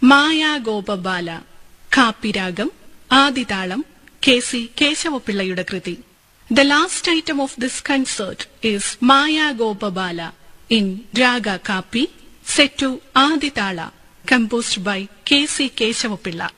Maya ഗോപബാല, കാപ്പിരാഗം, ആദിതാളം, KC കേശവപിള്ളയുടെ Krithi. The last item of this concert is Maya Gopabala in Raga Kapi, set to Aditala, composed by KC Keshavapilla.